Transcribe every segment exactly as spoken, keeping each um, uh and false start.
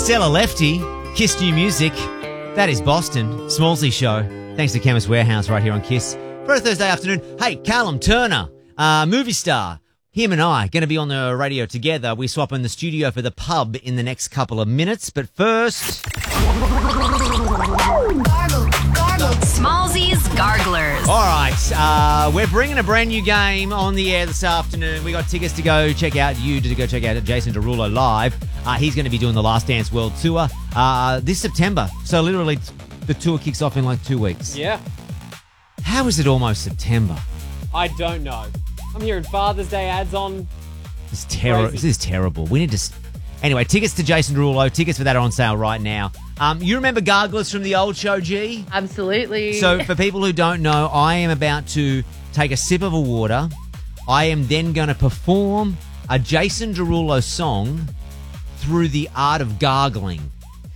Stella Lefty, Kiss New Music. That is Boston. Smallsy Show. Thanks to Chemist Warehouse right here on Kiss. For a Thursday afternoon. Hey, Callum Turner, uh, movie star. Him and I going to be on the radio together. We swap in the studio for the pub in the next couple of minutes. But first... Smallsy's Garglers. All right, uh, we're bringing a brand new game on the air this afternoon. We got tickets to go check out, you to go check out Jason Derulo live. Uh, he's going to be doing the Last Dance World Tour uh, this September. So literally the tour kicks off in like two weeks. Yeah. How is it almost September? I don't know. I'm hearing Father's Day ads on. This is terrible. This is terrible. We need to... S- anyway, tickets to Jason Derulo. Tickets for that are on sale right now. Um, you remember Garglers from the old show, G? Absolutely. So for people who don't know, I am about to take a sip of a water. I am then going to perform a Jason Derulo song through the art of gargling.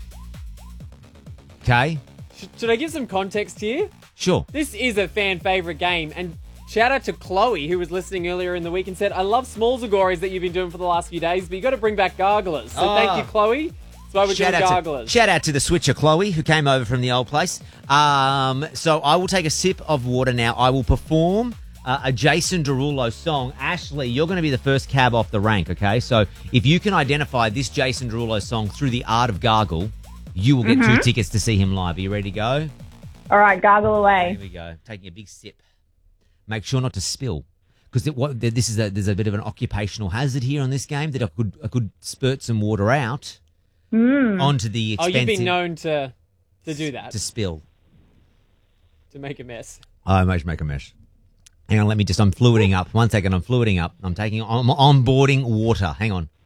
Okay? Should I give some context here? Sure. This is a fan favourite game, and shout out to Chloe, who was listening earlier in the week and said, I love Smallsagories that you've been doing for the last few days, but you got to bring back Garglers. So Oh. thank you, Chloe. That's why we're Shout doing out, Garglers. to, shout out to the switcher, Chloe, who came over from the old place. Um, so I will take a sip of water now. I will perform uh, a Jason Derulo song. Ashley, you're going to be the first cab off the rank, okay? So if you can identify this Jason Derulo song through the art of gargle, you will get Mm-hmm. two tickets to see him live. Are you ready to go? All right, gargle away. Here we go. Taking a big sip. Make sure not to spill, because what this is a, there's a bit of an occupational hazard here on this game that I could I could spurt some water out Mm. onto the Oh, expensive you've been known to to do that, to spill. to make a mess. I might make a mess. Hang on, let me just. I'm fluiding up. One second, I'm fluiding up. I'm taking. I'm onboarding water. Hang on.